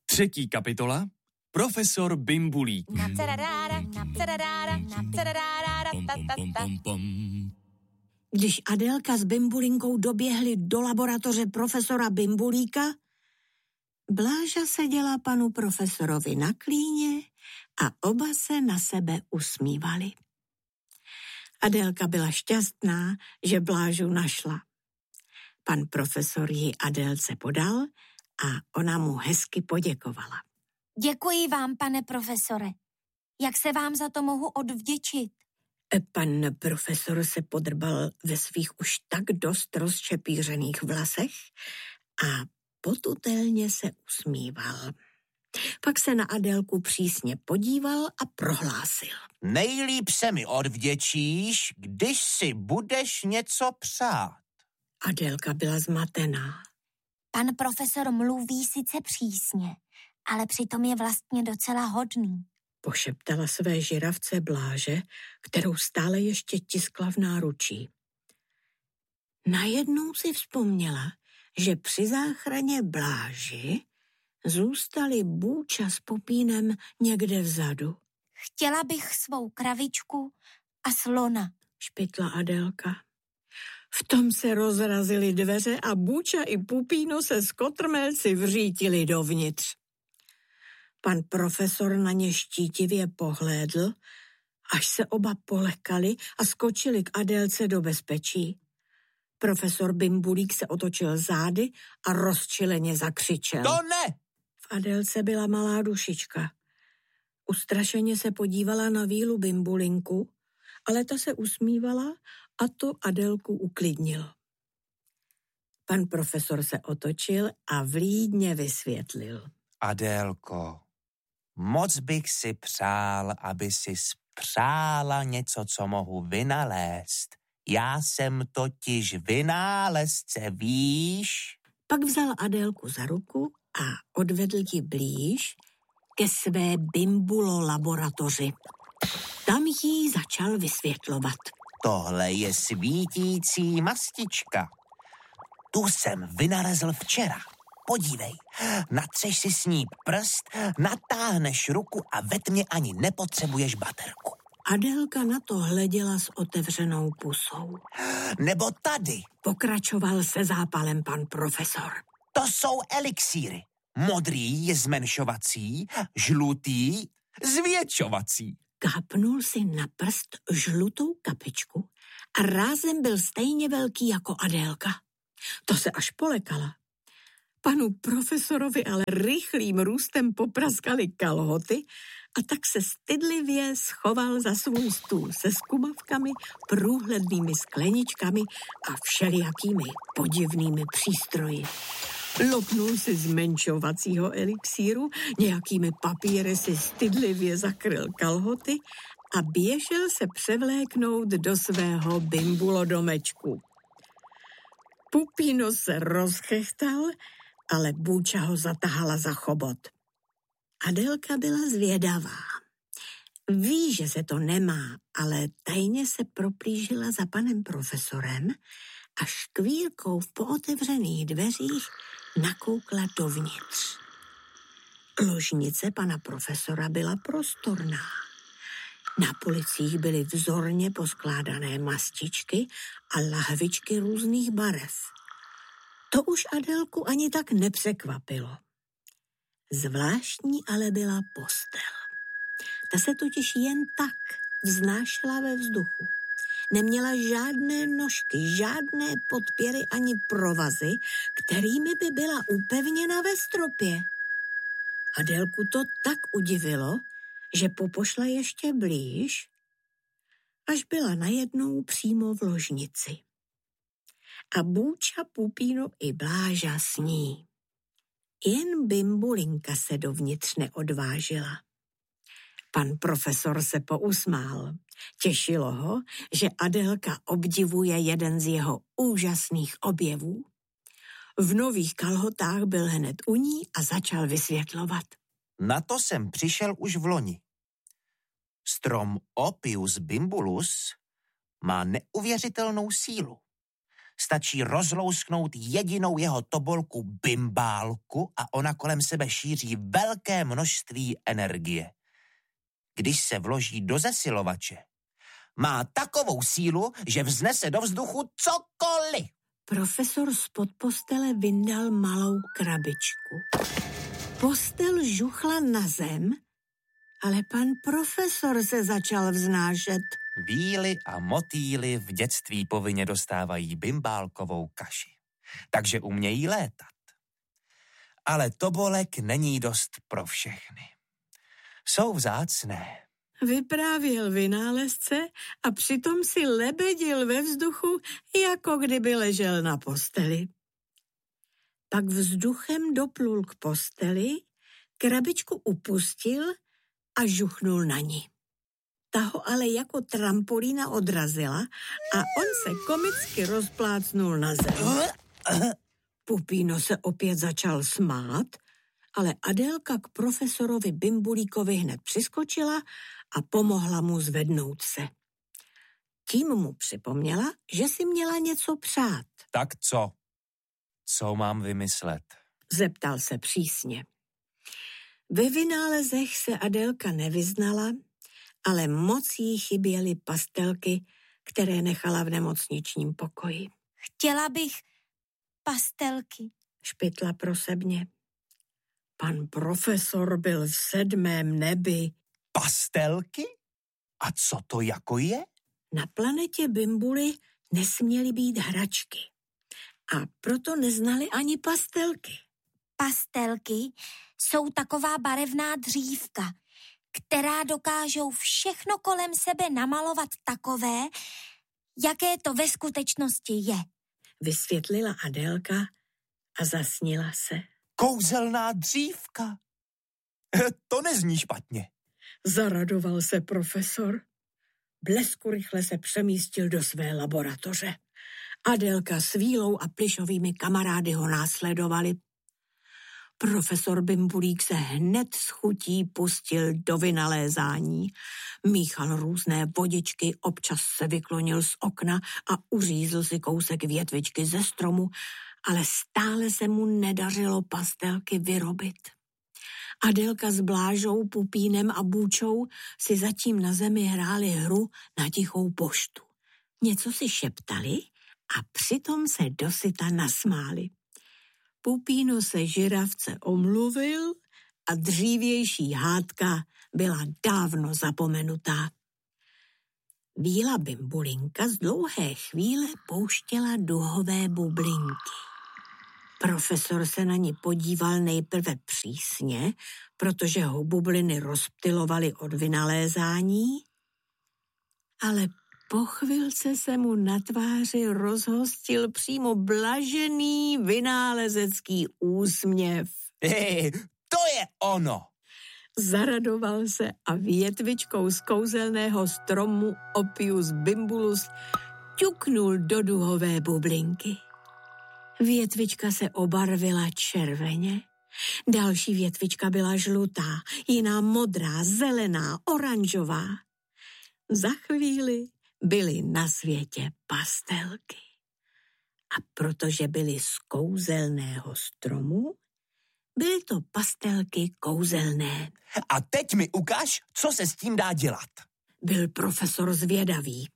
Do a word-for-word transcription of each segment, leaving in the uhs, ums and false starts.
Třetí kapitola. Profesor Bimbulík. Když Adélka s Bimbulinkou doběhli do laboratoře profesora Bimbulíka, Bláža seděla panu profesorovi na klíně a oba se na sebe usmívali. Adélka byla šťastná, že Blážu našla. Pan profesor ji Adélce podal a ona mu hezky poděkovala. Děkuji vám, pane profesore. Jak se vám za to mohu odvděčit? Pan profesor se podrbal ve svých už tak dost rozčepířených vlasech a potutelně se usmíval. Pak se na Adélku přísně podíval a prohlásil. Nejlíp se mi odvděčíš, když si budeš něco přát. Adélka byla zmatená. Pan profesor mluví sice přísně, ale přitom je vlastně docela hodný. Pošeptala své žiravce Bláže, kterou stále ještě tiskla v náručí. Najednou si vzpomněla, že při záchraně Bláži zůstali Bůča s Pupínem někde vzadu. Chtěla bych svou kravičku a slona, špitla Adélka. V tom se rozrazily dveře a Bůča i Pupíno se s kotrmelci vřítili dovnitř. Pan profesor na ně štítivě pohlédl, až se oba polekali a skočili k Adélce do bezpečí. Profesor Bimbulík se otočil zády a rozčileně zakřičel. To ne! V Adélce byla malá dušička. Ustrašeně se podívala na vílu Bimbulinku, ale ta se usmívala a to Adélku uklidnilo. Pan profesor se otočil a vlídně vysvětlil. Adélko, moc bych si přál, aby si spřála něco, co mohu vynalézt. Já jsem totiž vynálezce, víš? Pak vzal Adélku za ruku a odvedl ji blíž ke své Bimbulo laboratoři. Tam jí začal vysvětlovat. Tohle je svítící mastička. Tu jsem vynalezl včera. Podívej, natřeš si s ní prst, natáhneš ruku a ve tmě ani nepotřebuješ baterku. Adélka na to hleděla s otevřenou pusou. Nebo tady. Pokračoval se zápalem pan profesor. To jsou elixíry. Modrý je zmenšovací, žlutý zvětšovací. Kápnul si na prst žlutou kapičku a rázem byl stejně velký jako Adélka. To se až polekala. Panu profesorovi ale rychlým růstem popraskaly kalhoty a tak se stydlivě schoval za svůj stůl se skumavkami, průhlednými skleničkami a všelijakými podivnými přístroji. Lopnul si zmenšovacího elixíru, nějakými papíry si stydlivě zakryl kalhoty a běžel se převléknout do svého bimbulodomečku. Pupíno se rozchechtal, ale Bůča ho zatahala za chobot. Adélka byla zvědavá. Ví, že se to nemá, ale tajně se proplížila za panem profesorem a škvírkou v pootevřených dveřích nakoukla dovnitř. Ložnice pana profesora byla prostorná. Na policích byly vzorně poskládané mastičky a lahvičky různých barev. To už Adélku ani tak nepřekvapilo. Zvláštní ale byla postel. Ta se totiž jen tak vznášela ve vzduchu. Neměla žádné nožky, žádné podpěry ani provazy, kterými by byla upevněna ve stropě. Adélku to tak udivilo, že popošla ještě blíž, až byla najednou přímo v ložnici. A Bůča, Pupíno i Bláža s ní. Jen Bimbulinka se dovnitř neodvážila. Pan profesor se pousmál. Těšilo ho, že Adélka obdivuje jeden z jeho úžasných objevů. V nových kalhotách byl hned u ní a začal vysvětlovat. Na to jsem přišel už v loni. Strom Opius bimbulus má neuvěřitelnou sílu. Stačí rozlousknout jedinou jeho tobolku bimbálku a ona kolem sebe šíří velké množství energie. Když se vloží do zesilovače, má takovou sílu, že vznese do vzduchu cokoliv. Profesor spod postele vyndal malou krabičku. Postel žuchla na zem, ale pan profesor se začal vznášet. Víly a motýly v dětství povinně dostávají bimbálkovou kaši, takže umějí létat. Ale tobolek není dost pro všechny. Jsou vzácné. Vyprávěl vynálezce a přitom si lebedil ve vzduchu, jako kdyby ležel na posteli. Pak vzduchem doplul k posteli, krabičku upustil a žuchnul na ní. Ta ho ale jako trampolína odrazila a on se komicky rozplácnul na zem. Pupíno se opět začal smát, ale Adélka k profesorovi Bimbulíkovi hned přiskočila a pomohla mu zvednout se. Tím mu připomněla, že si měla něco přát. Tak co? Co mám vymyslet? Zeptal se přísně. Ve vynálezech se Adélka nevyznala, ale moc jí chyběly pastelky, které nechala v nemocničním pokoji. Chtěla bych pastelky, špitla prosebně. Pan profesor byl v sedmém nebi. Pastelky? A co to jako je? Na planetě Bimbuli nesměly být hračky. A proto neznali ani pastelky. Pastelky jsou taková barevná dřívka, která dokážou všechno kolem sebe namalovat takové, jaké to ve skutečnosti je. Vysvětlila Adélka a zasnila se. Kouzelná dřívka. To nezní špatně. Zaradoval se profesor. Blesku rychle se přemístil do své laboratoře. Adélka s Vílou a Plišovými kamarády ho následovali. Profesor Bimbulík se hned s chutí pustil do vynalézání. Míchal různé vodičky, občas se vyklonil z okna a uřízl si kousek větvičky ze stromu, ale stále se mu nedařilo pastelky vyrobit. Adélka s Blážou, Pupínem a Bůčou si zatím na zemi hráli hru na tichou poštu. Něco si šeptali a přitom se dosyta nasmáli. Pupíno se žiravce omluvil a dřívější hádka byla dávno zapomenutá. Víla Bimbulinka z dlouhé chvíle pouštěla duhové bublinky. Profesor se na ní podíval nejprve přísně, protože ho bubliny rozptylovaly od vynalézání, ale po chvilce se mu na tváři rozhostil přímo blažený vynálezecký úsměv. Hey, to je ono! Zaradoval se a větvičkou z kouzelného stromu Opius bimbulus ťuknul do duhové bublinky. Větvička se obarvila červeně, další větvička byla žlutá, jiná modrá, zelená, oranžová. Za chvíli byly na světě pastelky. A protože byly z kouzelného stromu, byly to pastelky kouzelné. A teď mi ukáž, co se s tím dá dělat. Byl profesor zvědavý.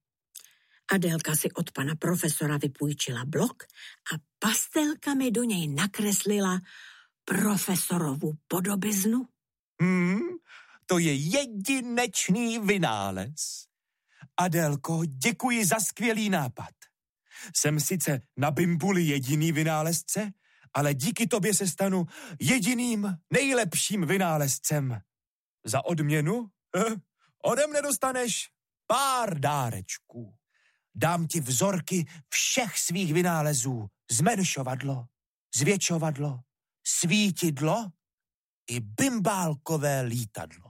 Adélka si od pana profesora vypůjčila blok a pastelkami do něj nakreslila profesorovu podobiznu. Hmm, to je jedinečný vynález. Adélko, děkuji za skvělý nápad. Jsem sice na Bimbuli jediný vynálezce, ale díky tobě se stanu jediným nejlepším vynálezcem. Za odměnu eh, ode mne dostaneš pár dárečků. Dám ti vzorky všech svých vynálezů. Zmenšovadlo, zvětšovadlo, svítidlo i bimbálkové lítadlo.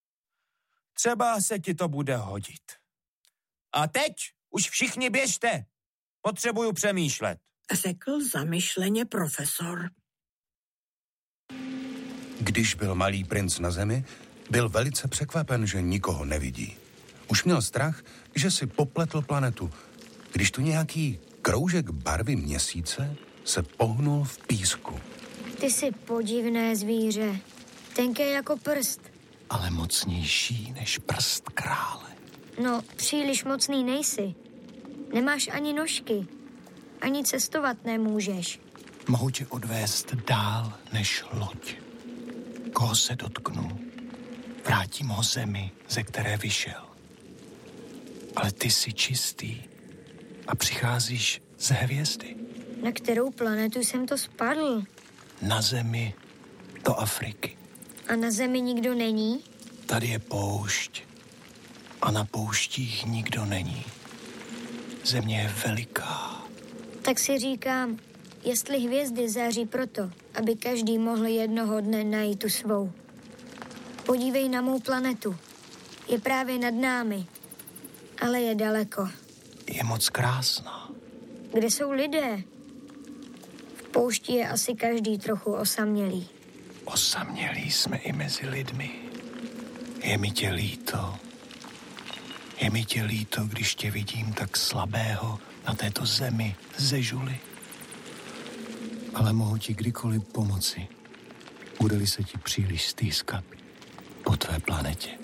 Třeba se ti to bude hodit. A teď už všichni běžte. Potřebuju přemýšlet. Řekl zamyšleně profesor. Když byl malý princ na zemi, byl velice překvapen, že nikoho nevidí. Už měl strach, že si popletl planetu, když tu nějaký Kroužek barvy měsíce se pohnul v písku. Ty jsi podivné zvíře. Tenké jako prst. Ale mocnější než prst krále. No, příliš mocný nejsi. Nemáš ani nožky. Ani cestovat nemůžeš. Mohu tě odvést dál než loď. Koho se dotknu, vrátím ho zemi, ze které vyšel. Ale ty jsi čistý a přicházíš z hvězdy. Na kterou planetu jsem to spadl? Na zemi do Afriky. A na zemi nikdo není? Tady je poušť a na pouštích nikdo není. Země je veliká. Tak si říkám, jestli hvězdy září proto, aby každý mohl jednoho dne najít tu svou. Podívej na mou planetu. Je právě nad námi, ale je daleko. Je moc krásná. Kde jsou lidé? V poušti je asi každý trochu osamělý. Osamělí jsme i mezi lidmi. Je mi tě líto. Je mi tě líto, když tě vidím tak slabého na této zemi ze žuly. Ale mohu ti kdykoliv pomoci, bude-li se ti příliš stýskat po tvé planetě.